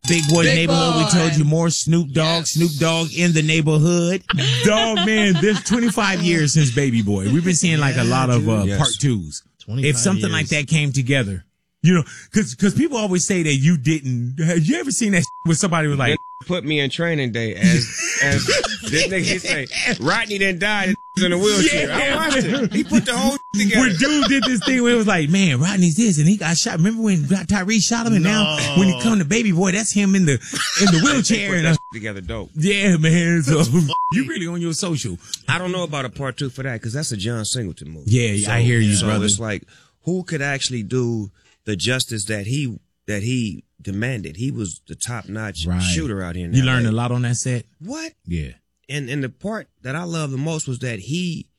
Big Boy Big Neighborhood. Boy. We told you more Snoop Dogg. Yes. Snoop Dogg in the neighborhood. Dog, man, there's 25 years since Baby Boy. We've been seeing like a lot of part twos. If something like that came together, you know, cause people always say that you didn't. Have you ever seen that where somebody was like, put me in Training Day as this nigga he say Rodney didn't die, this was in a wheelchair. I watched it. He put the whole together. when dude did this thing where it was like, man, Rodney's this and he got shot. Remember when Tyrese shot him and now when he come to Baby Boy, that's him in the wheelchair. Put And, that together dope. yeah, man. So you really on your social. I don't know about a part 2 for that because that's a John Singleton movie. Yeah, I hear you, so brother. it's like, who could actually do the justice that he demanded? He was the top-notch shooter out here in You LA. learned a lot on that set? What? Yeah. And the part that I love the most was that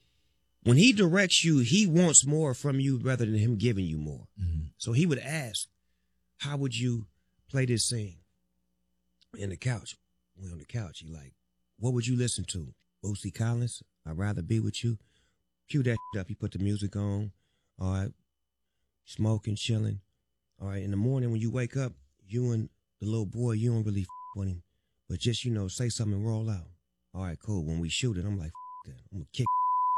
when he directs you, he wants more from you rather than him giving you more. Mm-hmm. So he would ask, how would you play this scene? In the couch. We on the couch. He like, what would you listen to? Bootsy Collins, I'd rather be with you. Cue that up. He put the music on. All right. Smoking, chilling. All right. In the morning when you wake up, you and the little boy, you don't really with him. But just, say something and roll out. All right, cool. When we shoot it, I'm like, that. I'm going to kick.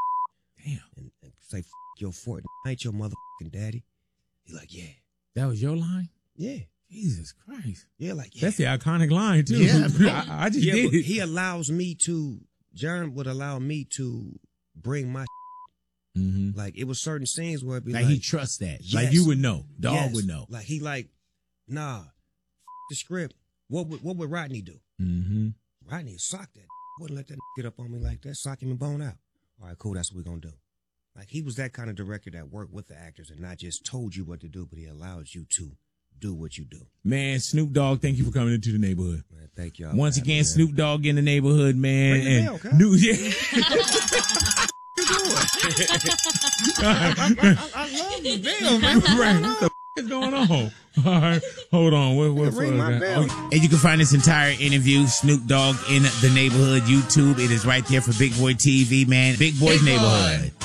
Damn. And say, your Fortnite, ain't your motherfucking daddy. He like, yeah. That was your line? Yeah. Jesus Christ. Yeah, like, yeah. That's the iconic line, too. Yeah, I just Yeah, did but it. he allows me to, John would allow me to bring my Mm-hmm. like, it was certain scenes where it'd be Like he trusts that. Like yes, you would know. Dog yes. would know. Like, he like, nah, the script. What would Rodney do? Mm-hmm. Rodney sock that. Wouldn't let that get up on me like that. Sock him and bone out. All right, cool. That's what we're going to do. Like, he was that kind of director that worked with the actors and not just told you what to do, but he allows you to do what you do. Man, Snoop Dogg, thank you for coming into the neighborhood. Man, thank y'all. Once again, Snoop Dogg in the neighborhood, man. Ring the And bell, okay? I love the bell, man. Right. What the is going on? All right. Hold on. What's Ring my bell. And you can find this entire interview, Snoop Dogg in the neighborhood YouTube. It is right there for Big Boy TV, man. Big Boy's Big Boy. Neighborhood.